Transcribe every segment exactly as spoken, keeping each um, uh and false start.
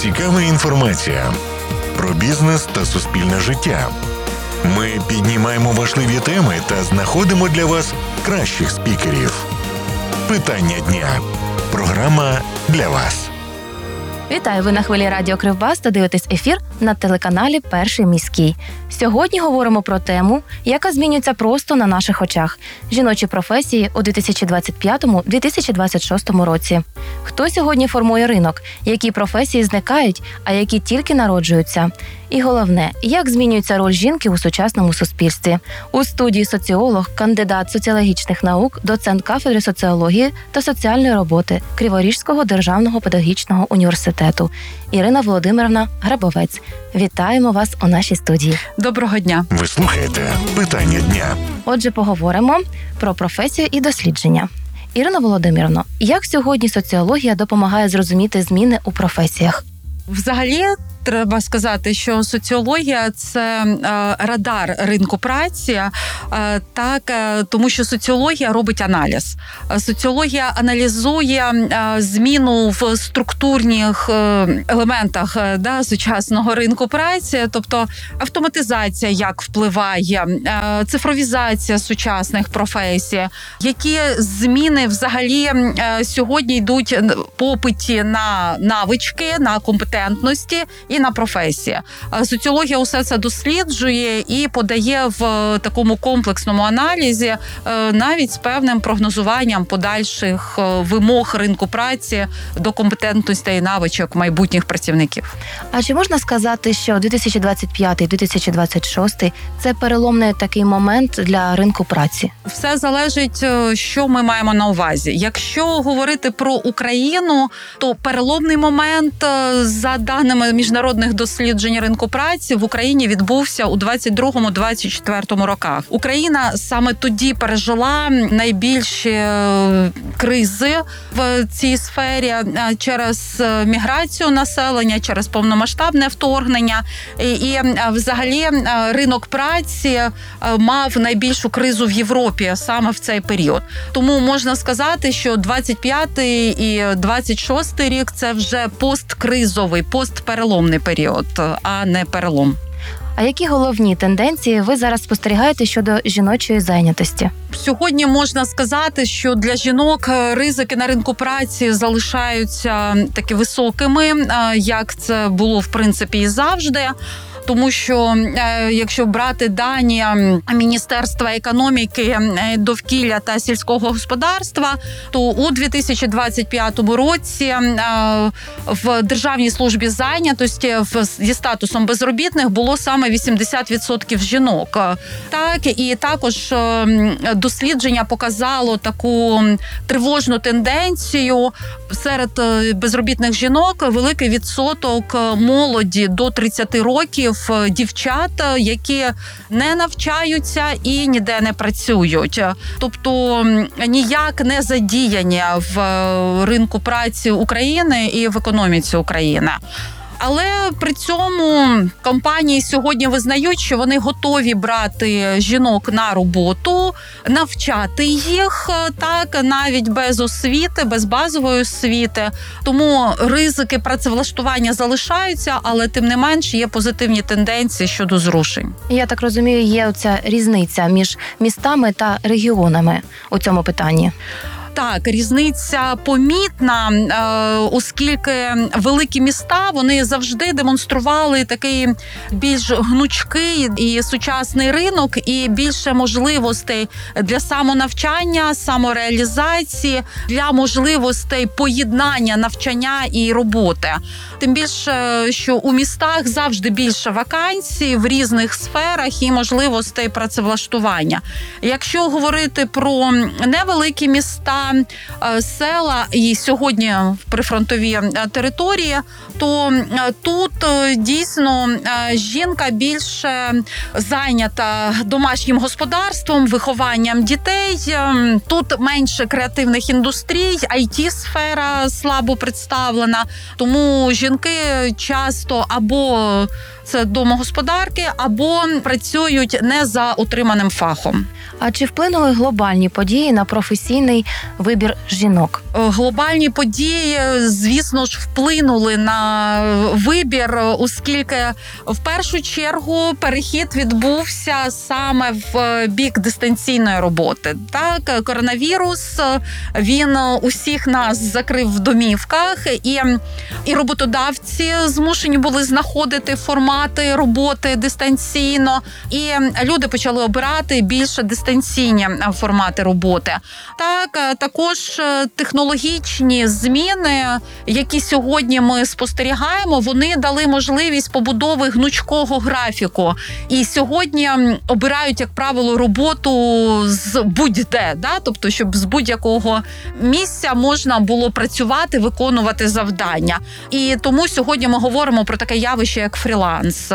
цікава інформація про бізнес та суспільне життя. Ми піднімаємо важливі теми та знаходимо для вас кращих спікерів. Питання дня. Програма для вас. Вітаю, ви на хвилі Радіо Кривбас та дивитесь ефір на телеканалі «Перший міський». Сьогодні говоримо про тему, яка змінюється просто на наших очах – жіночі професії у дві тисячі двадцять п'ятому - дві тисячі двадцять шостому році. Хто сьогодні формує ринок, які професії зникають, а які тільки народжуються? І головне, як змінюється роль жінки у сучасному суспільстві? У студії соціолог, кандидат соціологічних наук, доцент кафедри соціології та соціальної роботи Криворізького державного педагогічного університету Ірина Володимирівна Грабовець. Вітаємо вас у нашій студії. Доброго дня. Ви слухаєте «Питання дня». Отже, поговоримо про професію і дослідження. Ірина Володимирівна, як сьогодні соціологія допомагає зрозуміти зміни у професіях? Взагалі, треба сказати, що соціологія – це е, радар ринку праці, е, так, е, тому що соціологія робить аналіз. Соціологія аналізує е, зміну в структурних е, елементах е, да, сучасного ринку праці, тобто автоматизація, як впливає, е, цифровізація сучасних професій, які зміни взагалі е, сьогодні йдуть попиті на навички, на компетентності і на професії. Соціологія усе це досліджує і подає в такому комплексному аналізі навіть з певним прогнозуванням подальших вимог ринку праці до компетентності і навичок майбутніх працівників. А чи можна сказати, що дві тисячі двадцять п'ятий - дві тисячі двадцять шостий – це переломний такий момент для ринку праці? Все залежить, що ми маємо на увазі. Якщо говорити про Україну, то переломний момент, за даними міжнародних досліджень ринку праці, в Україні відбувся у двадцять другому - двадцять четвертому роках. Україна саме тоді пережила найбільші кризи в цій сфері через міграцію населення, через повномасштабне вторгнення. І, і взагалі ринок праці мав найбільшу кризу в Європі саме в цей період. Тому можна сказати, що двадцять п'ятий і двадцять шостий рік – це вже посткризовий, постпереломний період, а не перелом. А які головні тенденції ви зараз спостерігаєте щодо жіночої зайнятості? Сьогодні можна сказати, що для жінок ризики на ринку праці залишаються таки високими, як це було, в принципі, і завжди. Тому що, якщо брати дані Міністерства економіки, довкілля та сільського господарства, то у дві тисячі двадцять п'ятому році в Державній службі зайнятості зі статусом безробітних було саме вісімдесят відсотків жінок. Так, і також дослідження показало таку тривожну тенденцію серед безробітних жінок, великий відсоток молоді до тридцяти років, дівчат, які не навчаються і ніде не працюють. Тобто ніяк не задіяні в ринку праці України і в економіці України. Але при цьому компанії сьогодні визнають, що вони готові брати жінок на роботу, навчати їх, так, навіть без освіти, без базової освіти. Тому ризики працевлаштування залишаються, але тим не менш є позитивні тенденції щодо зрушень. Я так розумію, є оця різниця між містами та регіонами у цьому питанні. Так, різниця помітна, оскільки великі міста, вони завжди демонстрували такий більш гнучкий і сучасний ринок, і більше можливостей для самонавчання, самореалізації, для можливостей поєднання навчання і роботи. Тим більше, що у містах завжди більше вакансій в різних сферах і можливостей працевлаштування. Якщо говорити про невеликі міста, села і сьогодні прифронтові території, то тут дійсно жінка більше зайнята домашнім господарством, вихованням дітей. Тут менше креативних індустрій, ай ті-сфера слабо представлена, тому жінки часто або це домогосподарки, або працюють не за отриманим фахом. А чи вплинули глобальні події на професійний вибір жінок? Глобальні події, звісно ж, вплинули на вибір, оскільки в першу чергу перехід відбувся саме в бік дистанційної роботи. Так, коронавірус, він усіх нас закрив в домівках, і, і роботодавці змушені були знаходити формати роботи дистанційно, і люди почали обирати більше дистанційні формати роботи. Так, також технологічні зміни, які сьогодні ми спостерігаємо, вони дали можливість побудови гнучкого графіку. І сьогодні обирають, як правило, роботу з будь-де, да? Тобто, щоб з будь-якого місця можна було працювати, виконувати завдання. І тому сьогодні ми говоримо про таке явище, як фріланс.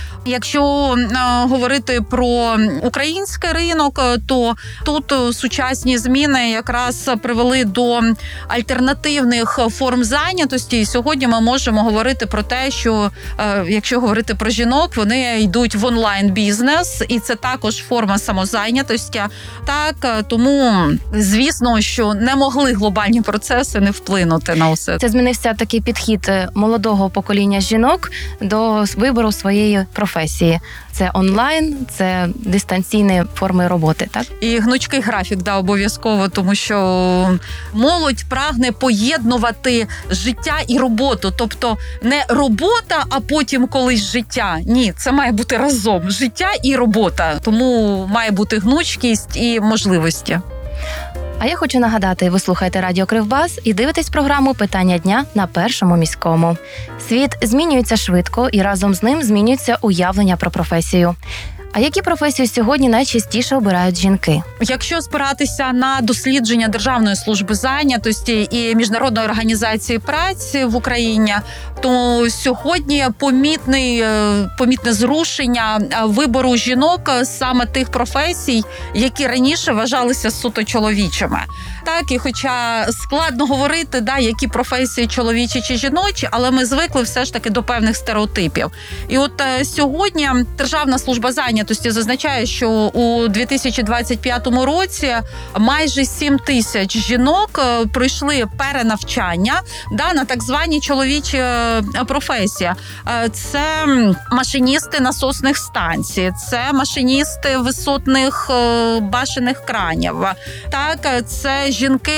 Якщо е, говорити про український ринок, то тут сучасні зміни якраз привели до альтернативних форм зайнятості. І сьогодні ми можемо говорити про те, що е, якщо говорити про жінок, вони йдуть в онлайн-бізнес, і це також форма самозайнятості. Так, тому, звісно, що не могли глобальні процеси не вплинути на усе. Це змінився такий підхід молодого покоління жінок до вибору своєї професії. Це онлайн, це дистанційні форми роботи, так? І гнучкий графік, да, обов'язково, тому що молодь прагне поєднувати життя і роботу. Тобто не робота, а потім колись життя. Ні, це має бути разом. Життя і робота. Тому має бути гнучкість і можливості. А я хочу нагадати, ви слухаєте Радіо Кривбас і дивитесь програму «Питання дня» на Першому міському. Світ змінюється швидко і разом з ним змінюється уявлення про професію. А які професії сьогодні найчастіше обирають жінки? Якщо спиратися на дослідження Державної служби зайнятості і Міжнародної організації праці в Україні, то сьогодні помітний, помітне зрушення вибору жінок саме тих професій, які раніше вважалися суто чоловічими. Так, і хоча складно говорити, да, які професії чоловічі чи жіночі, але ми звикли все ж таки до певних стереотипів. І от е, сьогодні Державна служба зайнятості зазначає, що у дві тисячі двадцять п'ятому році майже сім тисяч жінок е, пройшли перенавчання, да, на так звані чоловічі е, професії. Е, це машиністи насосних станцій, це машиністи висотних е, башенних кранів. Так, це жінки,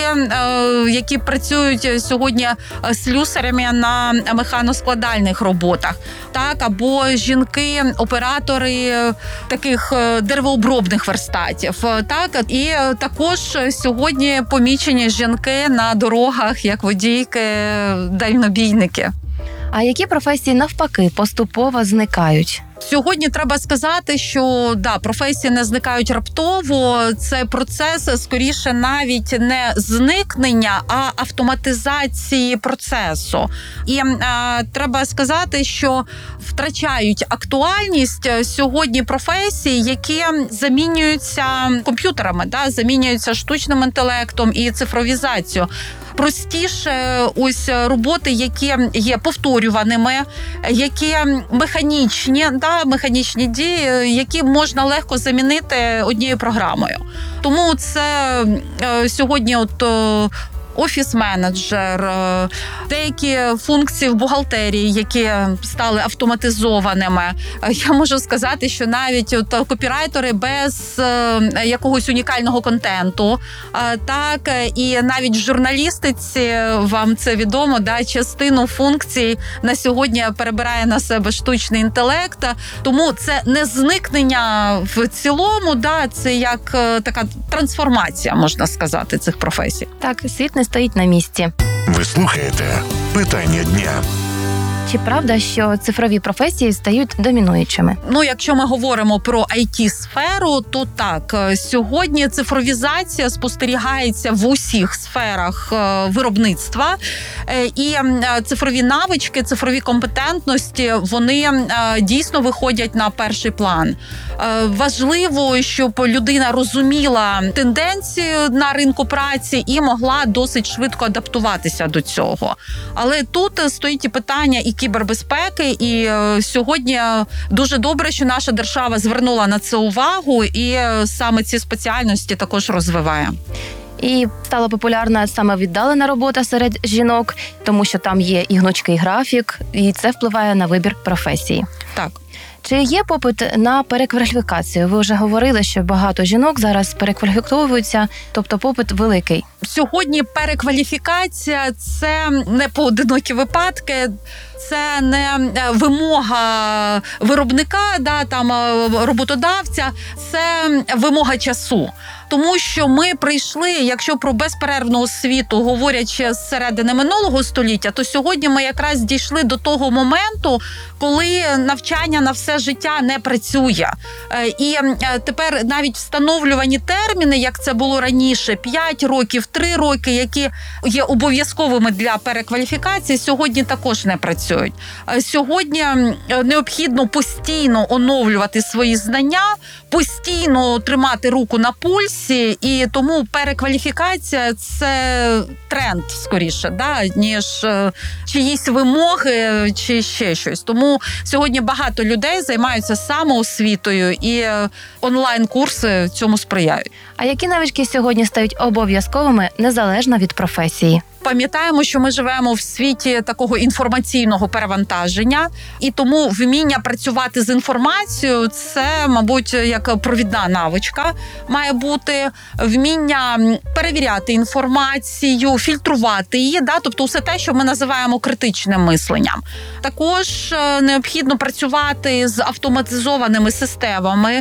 які працюють сьогодні слюсарями на механоскладальних роботах, так, або жінки-оператори таких деревообробних верстатів, так, і також сьогодні помічені жінки на дорогах як водійки, дальнобійники. А які професії навпаки поступово зникають? Сьогодні треба сказати, що да, професії не зникають раптово. Це процес, скоріше, навіть не зникнення, а автоматизації процесу. І е, треба сказати, що втрачають актуальність сьогодні професії, які замінюються комп'ютерами, да, замінюються штучним інтелектом і цифровізацією. Простіше ось роботи, які є повторюваними, які механічні, да, механічні дії, які можна легко замінити однією програмою. Тому це е, сьогодні от е, офіс-менеджер, деякі функції в бухгалтерії, які стали автоматизованими. Я можу сказати, що навіть от копірайтери без якогось унікального контенту, так, і навіть в журналістиці, вам це відомо, да, частину функцій на сьогодні перебирає на себе штучний інтелект. Тому це не зникнення в цілому, да, це як така трансформація, можна сказати, цих професій. Так, світ не стоїть на місці. Ви слухаєте «Питання дня». Чи правда, що цифрові професії стають домінуючими? Ну, якщо ми говоримо про ай ті-сферу, то так, сьогодні цифровізація спостерігається в усіх сферах виробництва. І цифрові навички, цифрові компетентності, вони дійсно виходять на перший план. Важливо, щоб людина розуміла тенденцію на ринку праці і могла досить швидко адаптуватися до цього. Але тут стоїть і питання і кібербезпеки, і сьогодні дуже добре, що наша держава звернула на це увагу і саме ці спеціальності також розвиває. І стала популярна саме віддалена робота серед жінок, тому що там є і гнучкий графік, і це впливає на вибір професії. Так. Чи є попит на перекваліфікацію? Ви вже говорили, що багато жінок зараз перекваліфіковуються, тобто попит великий. Сьогодні перекваліфікація – це не поодинокі випадки, це не вимога виробника, да, там, роботодавця, це вимога часу. Тому що ми прийшли, якщо про безперервну освіту говорять ще з середини минулого століття, то сьогодні ми якраз дійшли до того моменту, коли навчання на все життя не працює. І тепер навіть встановлювані терміни, як це було раніше, п'ять років, три роки, які є обов'язковими для перекваліфікації, сьогодні також не працюють. Сьогодні необхідно постійно оновлювати свої знання, постійно тримати руку на пульсі, і тому перекваліфікація – це тренд, скоріше, да, ніж чиїсь вимоги чи ще щось. Тому сьогодні багато людей займаються самоосвітою, і онлайн-курси цьому сприяють. А які навички сьогодні стають обов'язковими незалежно від професії? Пам'ятаємо, що ми живемо в світі такого інформаційного перевантаження, і тому вміння працювати з інформацією – це, мабуть, як провідна навичка має бути. Вміння перевіряти інформацію, фільтрувати її, да? Тобто все те, що ми називаємо критичним мисленням. Також необхідно працювати з автоматизованими системами,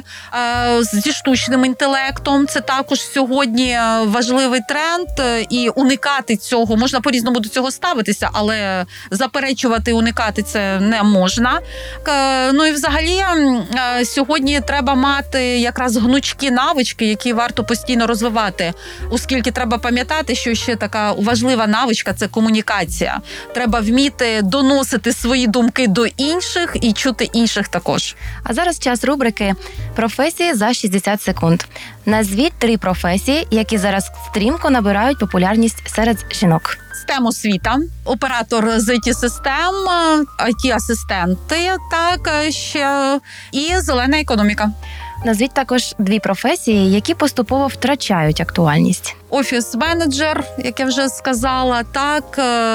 зі штучним інтелектом. Це також сьогодні важливий тренд, і уникати цього. Можна по-різному до цього ставитися, але заперечувати, уникати це не можна. Ну і взагалі сьогодні треба мати якраз гнучкі навички, які варто постійно розвивати, оскільки треба пам'ятати, що ще така важлива навичка – це комунікація. Треба вміти доносити свої думки до інших і чути інших також. А зараз час рубрики «Професії за шістдесят секунд». Назвіть три професії, які зараз стрімко набирають популярність серед жінок. Систем освіта, оператор з ай ті-систем, ай ті-асистенти, так, ще, і зелена економіка. Назвіть також дві професії, які поступово втрачають актуальність. Офіс-менеджер, як я вже сказала, так,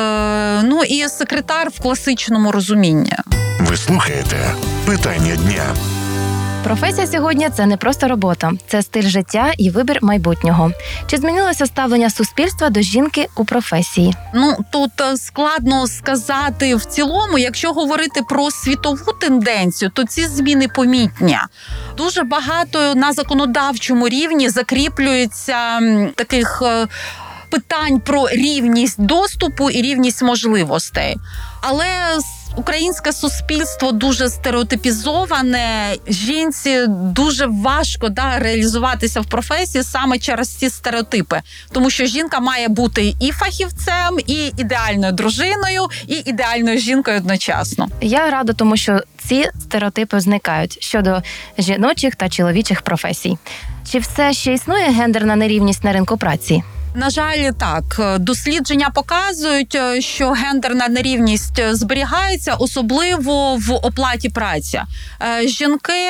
ну і секретар в класичному розумінні. Ви слухаєте «Питання дня». Професія сьогодні – це не просто робота, це стиль життя і вибір майбутнього. Чи змінилося ставлення суспільства до жінки у професії? Ну, тут складно сказати в цілому. Якщо говорити про світову тенденцію, то ці зміни помітні. Дуже багато на законодавчому рівні закріплюється таких питань про рівність доступу і рівність можливостей. Але українське суспільство дуже стереотипізоване, жінці дуже важко да, реалізуватися в професії саме через ці стереотипи. Тому що жінка має бути і фахівцем, і ідеальною дружиною, і ідеальною жінкою одночасно. Я рада, тому що ці стереотипи зникають щодо жіночих та чоловічих професій. Чи все ще існує гендерна нерівність на ринку праці? На жаль, так. Дослідження показують, що гендерна нерівність зберігається, особливо в оплаті праці. Жінки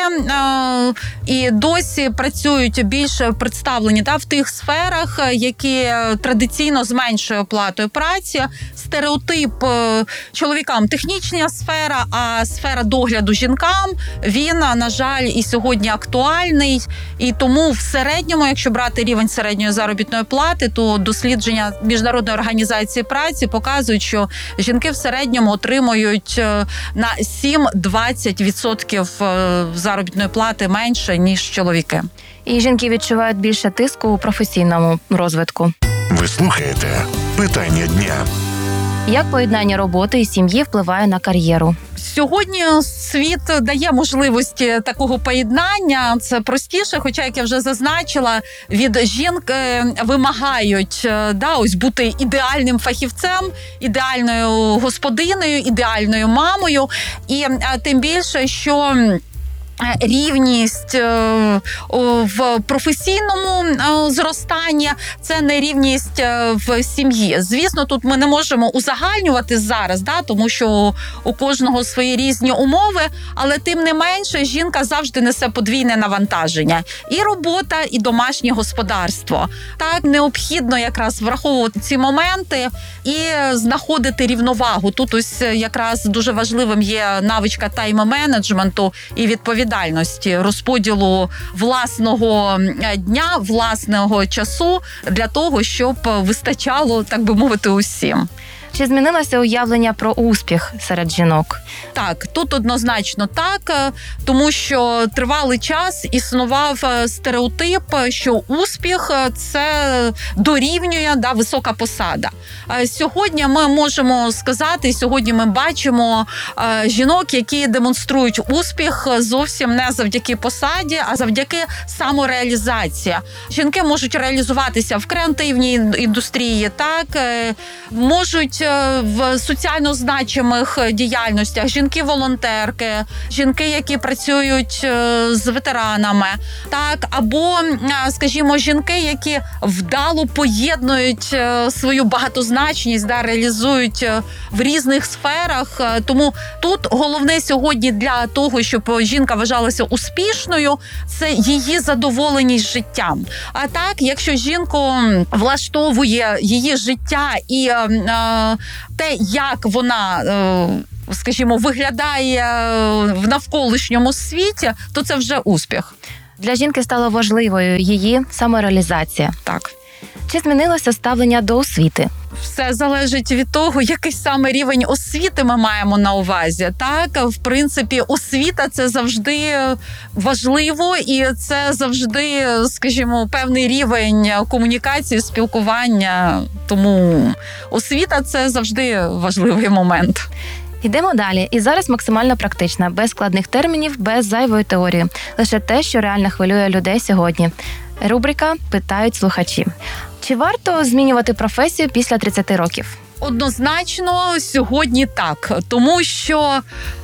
і досі працюють більше представлені да, в тих сферах, які традиційно з меншою оплатою праці. Стереотип чоловікам – технічна сфера, а сфера догляду жінкам, він, на жаль, і сьогодні актуальний. І тому в середньому, якщо брати рівень середньої заробітної плати, то дослідження Міжнародної організації праці показують, що жінки в середньому отримують на сім-двадцять відсотків заробітної плати менше, ніж чоловіки. І жінки відчувають більше тиску у професійному розвитку. Ви слухаєте «Питання дня». Як поєднання роботи і сім'ї впливає на кар'єру? Сьогодні світ дає можливості такого поєднання. Це простіше, хоча, як я вже зазначила, від жінки вимагають да, ось бути ідеальним фахівцем, ідеальною господинею, ідеальною мамою. І тим більше, що рівність в професійному зростанні, це не рівність в сім'ї. Звісно, тут ми не можемо узагальнювати зараз, да, тому що у кожного свої різні умови, але тим не менше жінка завжди несе подвійне навантаження. І робота, і домашнє господарство. Так, необхідно якраз враховувати ці моменти і знаходити рівновагу. Тут ось якраз дуже важливим є навичка тайм-менеджменту і відповідальності, розподілу власного дня, власного часу для того, щоб вистачало, так би мовити, усім. Чи змінилося уявлення про успіх серед жінок? Так, тут однозначно так, тому що тривалий час існував стереотип, що успіх – це дорівнює, да, висока посада. Сьогодні ми можемо сказати, сьогодні ми бачимо жінок, які демонструють успіх зовсім не завдяки посаді, а завдяки самореалізації. Жінки можуть реалізуватися в креативній індустрії, так, можуть в соціально значимих діяльностях, жінки-волонтерки, жінки, які працюють з ветеранами, так, або, скажімо, жінки, які вдало поєднують свою багатозначність, да, реалізують в різних сферах. Тому тут головне сьогодні для того, щоб жінка вважалася успішною, це її задоволеність життям. А так, якщо жінку влаштовує її життя і те, як вона, скажімо, виглядає в навколишньому світі, то це вже успіх. Для жінки стало важливою її самореалізація. Так. Чи змінилося ставлення до освіти? Все залежить від того, який саме рівень освіти ми маємо на увазі. Так, в принципі, освіта – це завжди важливо, і це завжди, скажімо, певний рівень комунікації, спілкування. Тому освіта – це завжди важливий момент. Йдемо далі. І зараз максимально практично, без складних термінів, без зайвої теорії. Лише те, що реально хвилює людей сьогодні. Рубрика «Питають слухачі». Чи варто змінювати професію після тридцяти років? Однозначно, сьогодні так. Тому що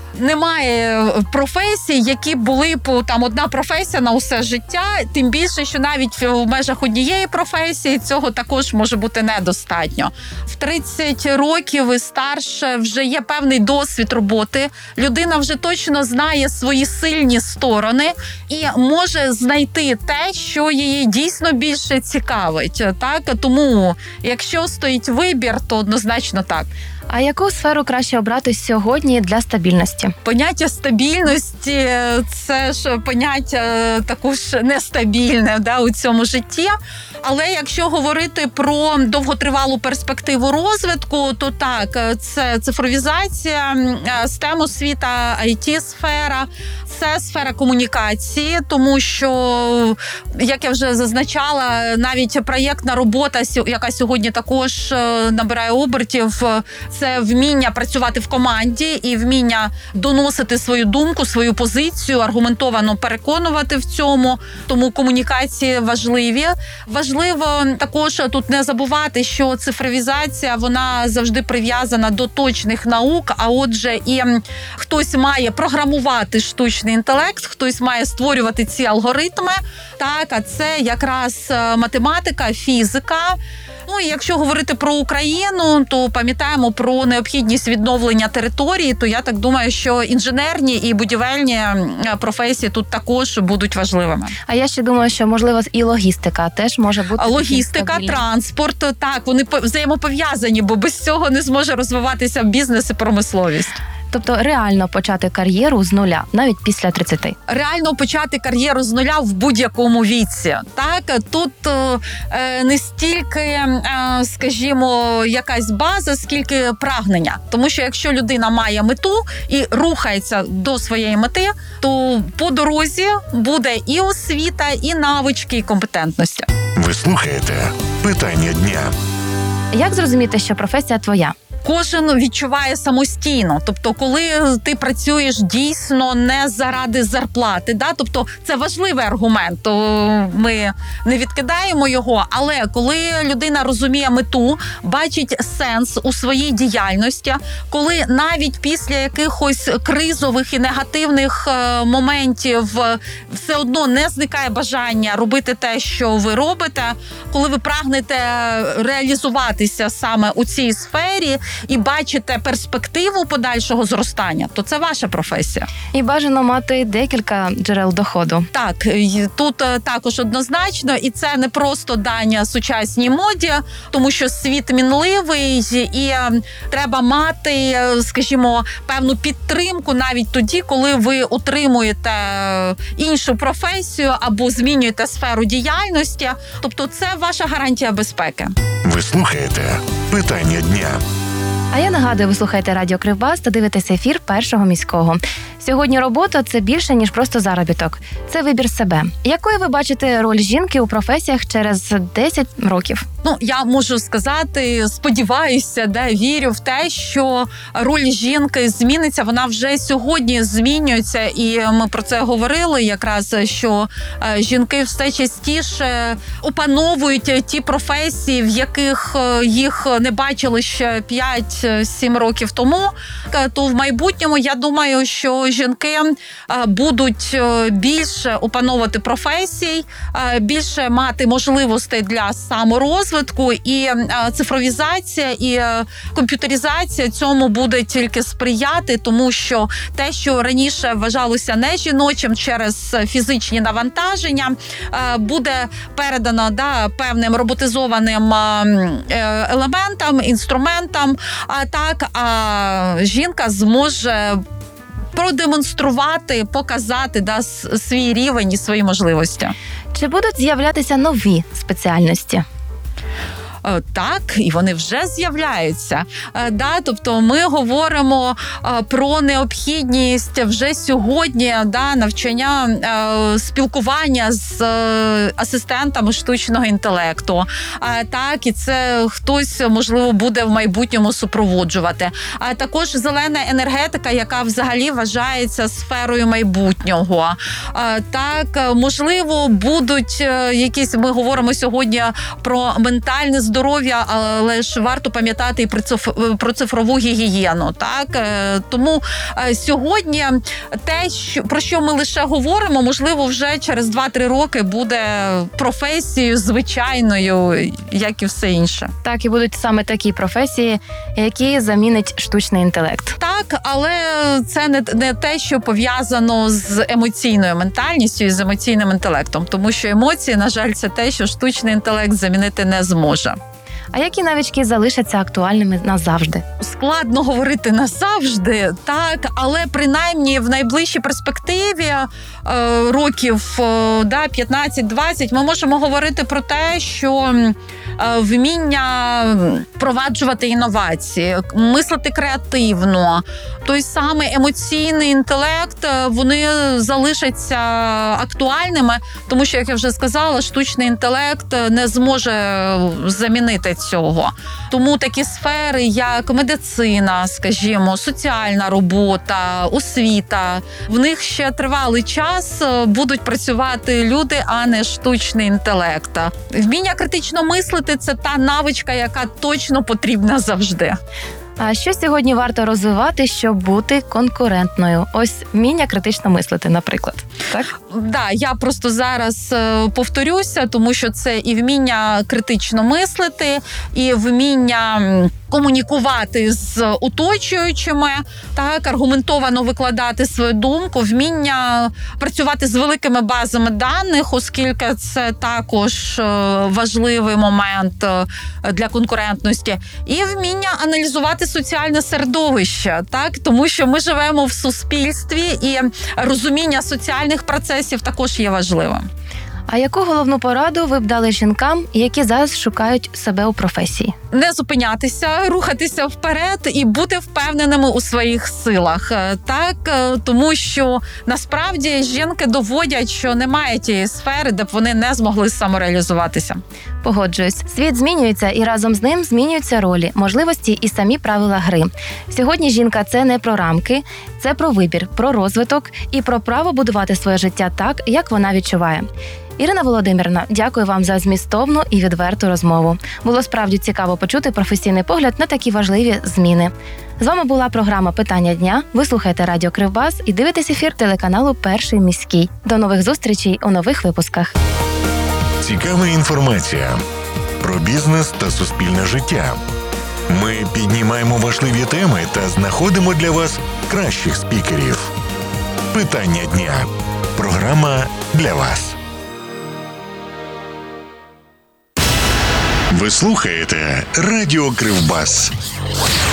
немає професій, які були б там одна професія на усе життя, тим більше, що навіть в межах однієї професії цього також може бути недостатньо. В тридцять років і старше вже є певний досвід роботи, людина вже точно знає свої сильні сторони і може знайти те, що її дійсно більше цікавить. Так? Тому, якщо стоїть вибір, то однозначно так. А яку сферу краще обрати сьогодні для стабільності? Поняття стабільності – це ж поняття також нестабільне, да, у цьому житті. Але якщо говорити про довготривалу перспективу розвитку, то так, це цифровізація, естем освіта, ай ті-сфера, це сфера комунікації, тому що, як я вже зазначала, навіть проєктна робота, яка сьогодні також набирає обертів, це вміння працювати в команді і вміння доносити свою думку, свою позицію, аргументовано переконувати в цьому. Тому комунікації важливі. Важливо також тут не забувати, що цифровізація, вона завжди прив'язана до точних наук, а отже і хтось має програмувати штучний інтелект, хтось має створювати ці алгоритми. Так, а це якраз математика, фізика. Ну і якщо говорити про Україну, то пам'ятаємо про необхідність відновлення території, то я так думаю, що інженерні і будівельні професії тут також будуть важливими. А я ще думаю, що, можливо, і логістика теж може бути. Логістика, транспорт, так, вони взаємопов'язані, бо без цього не зможе розвиватися бізнес і промисловість. Тобто реально почати кар'єру з нуля, навіть після тридцяти. Реально почати кар'єру з нуля в будь-якому віці. Так, тут е, не стільки, е, скажімо, якась база, скільки прагнення. Тому що якщо людина має мету і рухається до своєї мети, то по дорозі буде і освіта, і навички, і компетентності. Ви слухаєте «Питання дня». Як зрозуміти, що професія твоя? кожен відчуває самостійно. Тобто, коли ти працюєш дійсно не заради зарплати, да? Тобто це важливий аргумент, то ми не відкидаємо його, але коли людина розуміє мету, бачить сенс у своїй діяльності, коли навіть після якихось кризових і негативних моментів все одно не зникає бажання робити те, що ви робите, коли ви прагнете реалізуватися саме у цій сфері і бачите перспективу подальшого зростання, то це ваша професія. І бажано мати декілька джерел доходу. Так, тут також однозначно, і це не просто дання сучасній моді, тому що світ мінливий, і треба мати, скажімо, певну підтримку навіть тоді, коли ви отримуєте іншу професію або змінюєте сферу діяльності. Тобто це ваша гарантія безпеки. Ви слухаєте «Питання дня». А я нагадую, ви слухаєте Радіо Кривбас та дивитесь ефір Першого міського. Сьогодні робота – це більше, ніж просто заробіток. Це вибір себе. Якою ви бачите роль жінки у професіях через десять років? Ну, я можу сказати, сподіваюся, да, вірю в те, що роль жінки зміниться. Вона вже сьогодні змінюється, і ми про це говорили якраз, що жінки все частіше опановують ті професії, в яких їх не бачили ще п'ять-сім років тому. То в майбутньому, я думаю, що жінки будуть більше опановувати професій, більше мати можливостей для саморозвитку, і цифровізація, і комп'ютеризація цьому буде тільки сприяти, тому що те, що раніше вважалося не жіночим через фізичні навантаження, буде передано да, певним роботизованим елементам, інструментам, а так, а жінка зможе продемонструвати, показати да, свій рівень і свої можливості. Чи будуть з'являтися нові спеціальності? Так, і вони вже з'являються. Да, тобто ми говоримо про необхідність вже сьогодні да, навчання, спілкування з асистентами штучного інтелекту. Так, і це хтось, можливо, буде в майбутньому супроводжувати. А також зелена енергетика, яка взагалі вважається сферою майбутнього. Так, можливо, будуть якісь, ми говоримо сьогодні про ментальне здоров'я, здоров'я, але ж варто пам'ятати і про цифрову гігієну. Так? Тому сьогодні те, про що ми лише говоримо, можливо, вже через два-три роки буде професією звичайною, як і все інше. Так, і будуть саме такі професії, які замінить штучний інтелект. Так, але це не, не те, що пов'язано з емоційною ментальністю і з емоційним інтелектом, тому що емоції, на жаль, це те, що штучний інтелект замінити не зможе. А які навички залишаться актуальними назавжди? Складно говорити назавжди, так, але принаймні в найближчій перспективі е, років е, да, п'ятнадцять-двадцять ми можемо говорити про те, що е, вміння впроваджувати інновації, мислити креативно, той самий емоційний інтелект, вони залишаться актуальними, тому що, як я вже сказала, штучний інтелект не зможе замінити цього. Тому такі сфери, як медицина, скажімо, соціальна робота, освіта, в них ще тривалий час будуть працювати люди, а не штучний інтелект. Вміння критично мислити – це та навичка, яка точно потрібна завжди. А що сьогодні варто розвивати, щоб бути конкурентною? Ось вміння критично мислити, наприклад. Так? Да, я просто зараз е, повторюся, тому що це і вміння критично мислити, і вміння комунікувати з оточуючими, так, аргументовано викладати свою думку, вміння працювати з великими базами даних, оскільки це також важливий момент для конкурентності, і вміння аналізувати соціальне середовище, так, тому що ми живемо в суспільстві, і розуміння соціальних процесів також є важливим. А яку головну пораду ви б дали жінкам, які зараз шукають себе у професії? Не зупинятися, рухатися вперед і бути впевненими у своїх силах. Так, тому що насправді жінки доводять, що немає тієї сфери, де б вони не змогли самореалізуватися. Погоджуюсь. Світ змінюється, і разом з ним змінюються ролі, можливості і самі правила гри. Сьогодні жінка – це не про рамки, це про вибір, про розвиток і про право будувати своє життя так, як вона відчуває. Ірина Володимирівна, дякую вам за змістовну і відверту розмову. Було справді цікаво почути професійний погляд на такі важливі зміни. З вами була програма «Питання дня». Ви слухаєте Радіо Кривбас і дивитесь ефір телеканалу «Перший міський». До нових зустрічей у нових випусках. Цікава інформація про бізнес та суспільне життя. Ми піднімаємо важливі теми та знаходимо для вас кращих спікерів. Питання дня. Програма для вас. Ви слухаєте Радіо Кривбас.